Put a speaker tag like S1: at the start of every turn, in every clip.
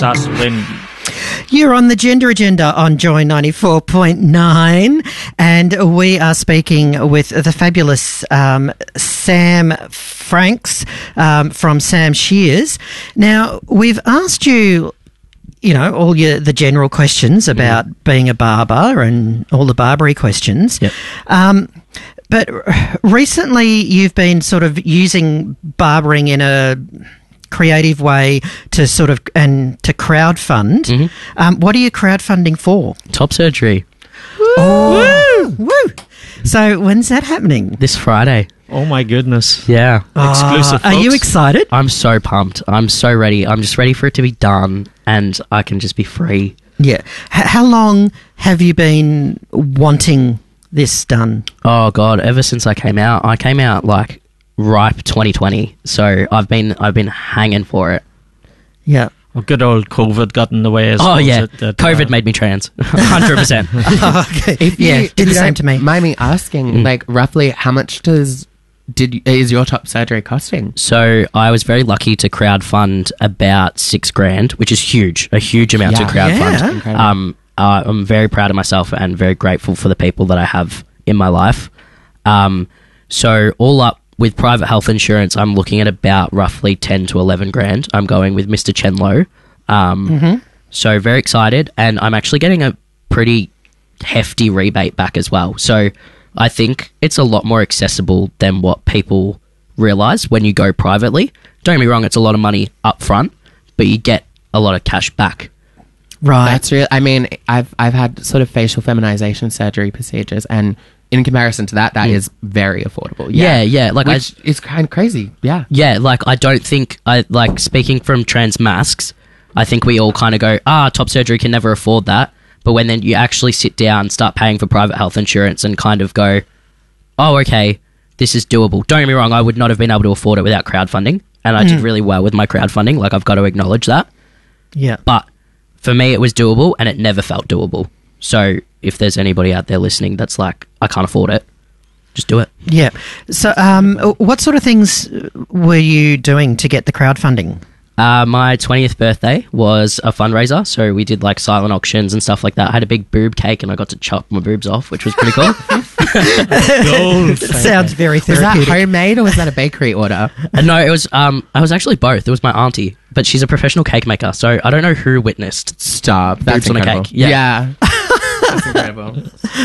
S1: us when...
S2: You're on the Gender Agenda on Joy 94.9, and we are speaking with the fabulous Sam Franks from Sam Shears. Now, we've asked you, all the general questions about being a barber and all the Barbary questions.
S3: Yep.
S2: But recently you've been sort of using barbering in a creative way to sort of and to crowdfund.
S3: Mm-hmm.
S2: What are you crowdfunding for?
S3: Top surgery.
S2: Oh, woo! So when's that happening?
S3: This Friday.
S1: Oh my goodness.
S3: Yeah.
S1: Exclusive,
S2: Are you
S1: folks.
S2: excited?
S3: I'm so pumped. I'm so ready. I'm just ready for it to be done and I can just be free.
S2: Yeah. How long have you been wanting this done?
S3: Oh God, ever since I came out like ripe 2020. So I've been hanging for it.
S2: Yeah.
S1: Well, good old COVID got in the way as well.
S3: Oh yeah, COVID made me trans. 100%.
S2: Okay.
S4: If
S2: Yeah,
S4: you,
S2: did the
S4: if you
S2: same
S4: don't
S2: to me.
S4: Mind me asking, like roughly how much is your top surgery costing?
S3: So I was very lucky to crowdfund about $6,000, which is huge, a huge amount to
S4: Yeah.
S3: crowdfund.
S2: Yeah.
S4: Incredible.
S3: I'm very proud of myself and very grateful for the people that I have in my life. So all up with private health insurance, I'm looking at about roughly 10 to 11 grand. I'm going with Mr. Chenlo. So very excited, and I'm actually getting a pretty hefty rebate back as well. So I think it's a lot more accessible than what people realize when you go privately. Don't get me wrong, it's a lot of money up front, but you get a lot of cash back.
S2: Right.
S4: That's real. I mean, I've had sort of facial feminization surgery procedures, and in comparison to that is very affordable.
S3: Yeah. Like
S4: Which is kind of crazy. Yeah.
S3: Yeah, like I don't think speaking from trans masks, I think we all kind of go, top surgery can never afford that. But when then you actually sit down, start paying for private health insurance and kind of go, oh, okay, this is doable. Don't get me wrong, I would not have been able to afford it without crowdfunding. And I did really well with my crowdfunding. Like, I've got to acknowledge that.
S2: Yeah.
S3: But for me, it was doable and it never felt doable. So if there's anybody out there listening that's like, I can't afford it, just do it.
S2: Yeah. So what sort of things were you doing to get the crowdfunding?
S3: My 20th birthday was a fundraiser, so we did like silent auctions and stuff like that. I had a big boob cake and I got to chop my boobs off, which was pretty cool.
S2: Sounds very
S4: Was that
S2: therapeutic.
S4: homemade or was that a bakery order?
S3: No, it was I was actually both. It was my auntie, but she's a professional cake maker, so I don't know who witnessed.
S4: Stop. That's
S3: Boobs on a
S4: incredible.
S3: cake. Yeah.
S4: That's incredible.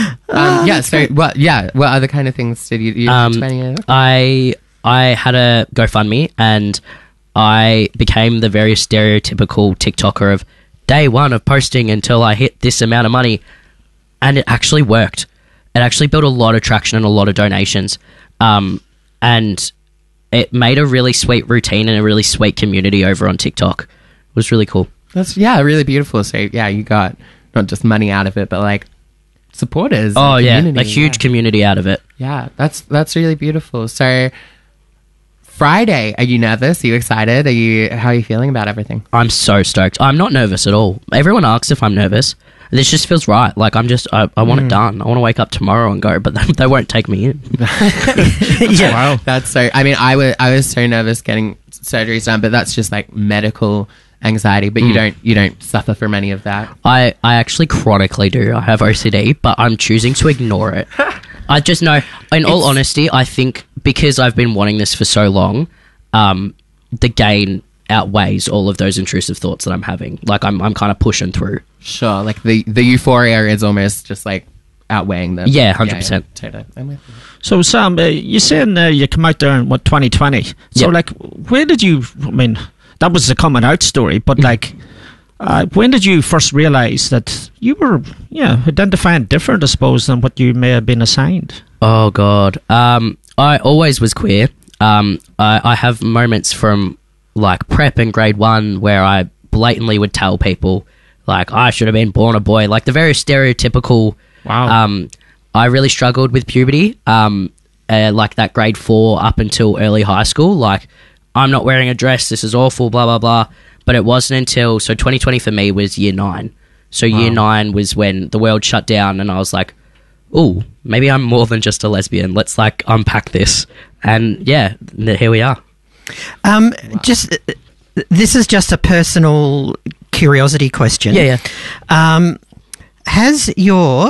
S4: So what other kind of things did you use for 20 years?
S3: I had a GoFundMe and I became the very stereotypical TikToker of day one of posting until I hit this amount of money, and it actually worked. It actually built a lot of traction and a lot of donations, and it made a really sweet routine and a really sweet community over on TikTok. It was really cool.
S4: That's really beautiful. So you got not just money out of it, but like supporters.
S3: Oh
S4: and
S3: yeah,
S4: community.
S3: a huge community out of it.
S4: Yeah, that's really beautiful. So Friday, are you nervous? Are you excited? How are you feeling about everything?
S3: I'm so stoked. I'm not nervous at all. Everyone asks if I'm nervous. This just feels right. Like I want it done. I want to wake up tomorrow and go, but they won't take me in.
S2: Yeah.
S1: Wow.
S4: That's so. I mean, I was so nervous getting surgeries done, but that's just like medical anxiety. But you don't suffer from any of that.
S3: I actually chronically do. I have OCD, but I'm choosing to ignore it. I just know, in all honesty, I think because I've been wanting this for so long, the gain outweighs all of those intrusive thoughts that I'm having. Like I'm kind of pushing through.
S4: Sure, like the euphoria is almost just like outweighing them.
S3: Yeah, 100%.
S4: Totally. I'm with you.
S1: So, Sam, you're saying you come out there in, 2020? So,
S3: Yep.
S1: like, where did you... I mean, that was a coming out story, but, like, when did you first realise that you were, identifying different, I suppose, than what you may have been assigned?
S3: Oh, God. I always was queer. I have moments from, like, prep in grade 1 where I blatantly would tell people, like, I should have been born a boy. Like, the very stereotypical...
S1: Wow.
S3: I really struggled with puberty, like that grade 4 up until early high school. Like, I'm not wearing a dress, this is awful, blah, blah, blah. But it wasn't until... So 2020 for me was year 9. So year 9 was when the world shut down and I was like, ooh, maybe I'm more than just a lesbian. Let's, like, unpack this. And, yeah, here we are.
S2: Just this is just a personal curiosity question.
S3: Yeah.
S2: Has your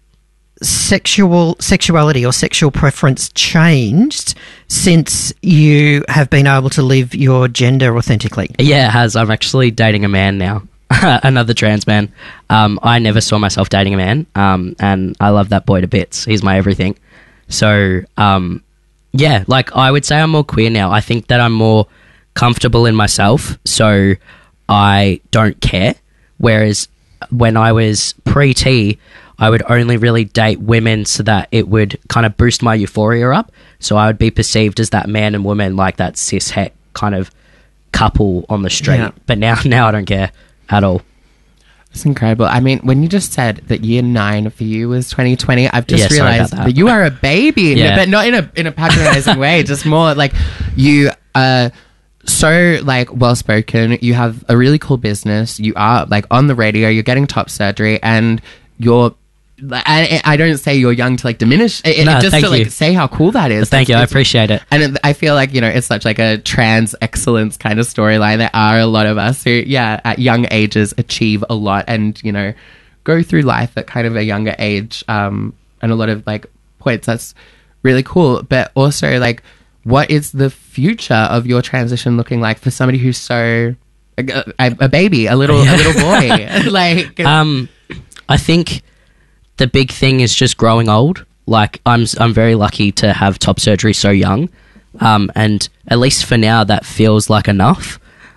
S2: sexuality or sexual preference changed since you have been able to live your gender authentically?
S3: Yeah, it has. I'm actually dating a man now. Another trans man. I never saw myself dating a man, and I love that boy to bits. He's my everything. So, yeah, like I would say I'm more queer now. I think that I'm more comfortable in myself, so I don't care. Whereas when I was pre-T, I would only really date women so that it would kind of boost my euphoria up. So I would be perceived as that man and woman, like that cis-het kind of couple on the street.
S2: Yeah.
S3: But now I don't care at all.
S4: It's incredible. I mean, when you just said that year 9 for you was 2020, I've just
S3: Yeah, sorry
S4: realized
S3: about
S4: that you are a baby,
S3: Yeah.
S4: but not in a patronizing way. Just more like you are so like well spoken. You have a really cool business. You are like on the radio. You're getting top surgery, and you're. I don't say you're young to like diminish it,
S3: No,
S4: just
S3: thank
S4: to like
S3: you.
S4: say how cool that is.
S3: Thank you. I
S4: It's-
S3: appreciate it.
S4: And I feel like, it's such like a trans excellence kind of storyline. There are a lot of us who, at young ages achieve a lot and, go through life at kind of a younger age. And a lot of like points. That's really cool. But also like, what is the future of your transition looking like for somebody who's so a baby, a little boy? Like,
S3: I think the big thing is just growing old. Like I'm very lucky to have top surgery so young, and at least for now that feels like enough.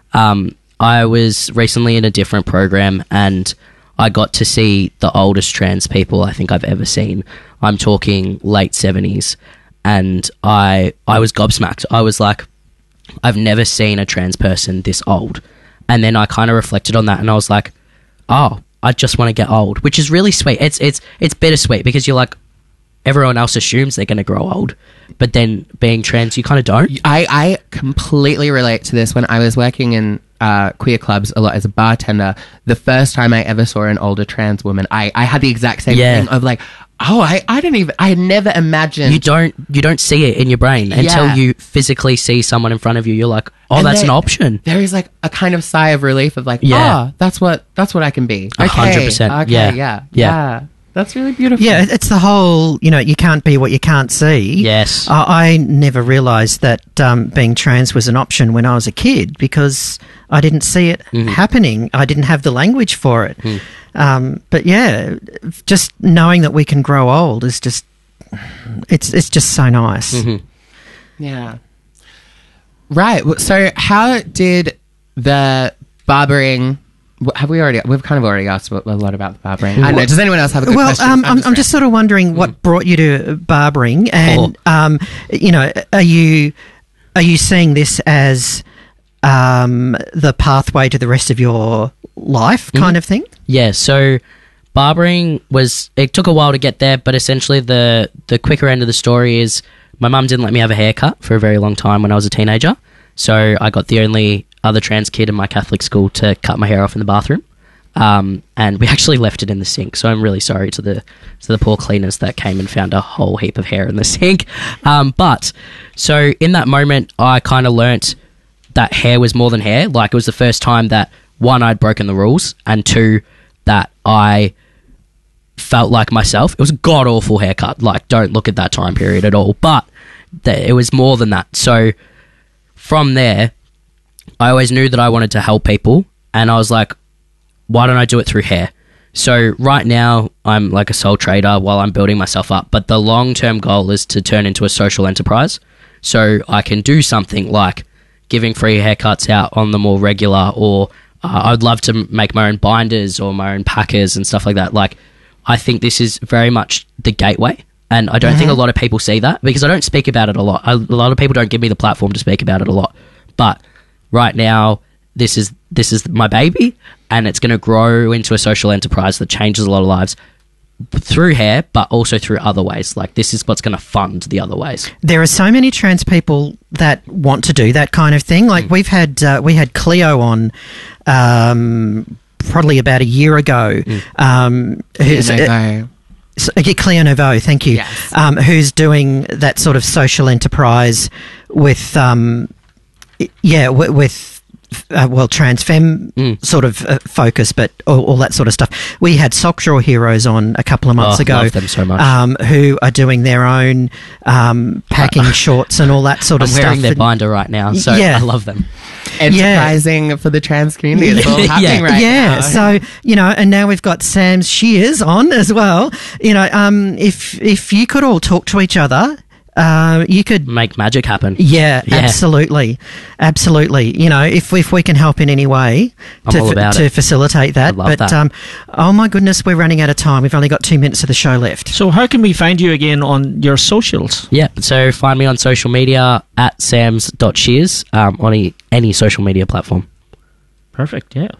S3: I was recently in a different program and I got to see the oldest trans people I think I've ever seen. I'm talking late 70s, and I was gobsmacked. I was like, I've never seen a trans person this old. And then I kind of reflected on that and I was like, oh, I just want to get old, which is really sweet. It's bittersweet because you're like, everyone else assumes they're going to grow old, but then being trans, you kind of don't.
S4: I completely relate to this. When I was working in queer clubs a lot as a bartender, the first time I ever saw an older trans woman, I had the exact same thing of like, oh, I had never imagined.
S3: You don't see it in your brain until you physically see someone in front of you. You're like, oh,
S4: And
S3: that's
S4: there-
S3: an option.
S4: There is like a kind of sigh of relief of like,
S3: Yeah.
S4: that's what I can be.
S3: 100%.
S4: Okay,
S3: Yeah.
S4: yeah. That's really beautiful.
S2: Yeah, it's the whole, you can't be what you can't see.
S3: Yes.
S2: I never realised that being trans was an option when I was a kid because I didn't see it happening. I didn't have the language for it. But yeah, just knowing that we can grow old is just, it's just so nice.
S4: Yeah. Right. So how did the barbering... We've kind of already asked a lot about the barbering. I don't know. Does anyone else have a good
S2: Well,
S4: question?
S2: I'm just sort of wondering what brought you to barbering, and are you seeing this as the pathway to the rest of your life, kind of thing?
S3: Yeah, so barbering it took a while to get there, but essentially the quicker end of the story is my mum didn't let me have a haircut for a very long time when I was a teenager. So I got the only other trans kid in my Catholic school to cut my hair off in the bathroom. And we actually left it in the sink. So I'm really sorry to the poor cleaners that came and found a whole heap of hair in the sink. But so in that moment, I kind of learnt that hair was more than hair. Like it was the first time that, one, I'd broken the rules, and two, that I felt like myself. It was a god-awful haircut. Like, don't look at that time period at all. But it was more than that. So from there, I always knew that I wanted to help people, and I was like, why don't I do it through hair? So right now, I'm like a sole trader while I'm building myself up, but the long-term goal is to turn into a social enterprise. So I can do something like giving free haircuts out on the more regular, or I'd love to make my own binders or my own packers and stuff like that. Like, I think this is very much the gateway, and I don't think a lot of people see that because I don't speak about it a lot. A lot of people don't give me the platform to speak about it a lot, but right now, this is my baby, and it's going to grow into a social enterprise that changes a lot of lives through hair, but also through other ways. Like, this is what's going to fund the other ways.
S2: There are so many trans people that want to do that kind of thing. Like we had Cleo on probably about a year ago. Who's Cleo Nouveau, thank you.
S4: Yes.
S2: Who's doing that sort of social enterprise with with trans femme sort of focus, but all that sort of stuff. We had Sock Drawer Heroes on a couple of months ago.
S3: Love them so much.
S2: Who are doing their own packing shorts and all that sort of
S3: I'm
S2: stuff.
S3: wearing their binder right now, so
S2: Yeah.
S3: I love them.
S4: Enterprising for the trans community. It's all happening right now.
S2: Yeah, so, and now we've got Sam's Shears on as well. If you could all talk to each other, you could
S3: Make magic happen.
S2: Yeah,
S3: Yeah.
S2: absolutely. If we can help in any way
S3: I'm all about
S2: to
S3: it.
S2: facilitate that.
S3: I love that.
S2: Oh my goodness, we're running out of time. We've only got 2 minutes of the show left.
S1: So how can we find you again on your socials?
S3: Yeah, so find me on social media at sams.shears on any social media platform.
S1: Perfect, yeah.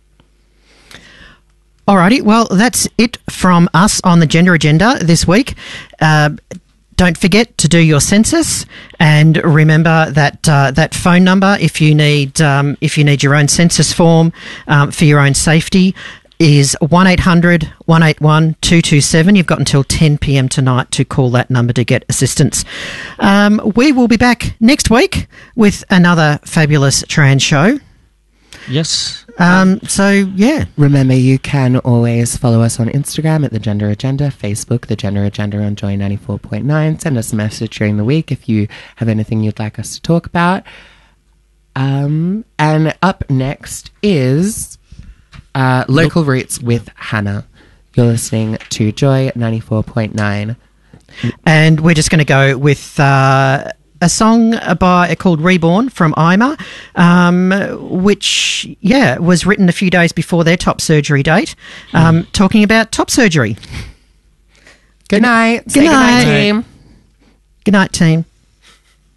S2: Alrighty, well, that's it from us on the Gender Agenda this week. Don't forget to do your census, and remember that phone number if you need your own census form for your own safety is 1800 181 227. You've got until 10 p.m. tonight to call that number to get assistance. We will be back next week with another fabulous trans show.
S1: Yes.
S4: Remember, you can always follow us on Instagram at The Gender Agenda, Facebook, The Gender Agenda on Joy 94.9. Send us a message during the week if you have anything you'd like us to talk about. And up next is Local Roots with Hannah. You're listening to Joy 94.9.
S2: And we're just going to go with a song called Reborn from Ima, which, was written a few days before their top surgery date, talking about top surgery.
S4: Good night.
S2: Good night.
S4: Team.
S2: Good night, team.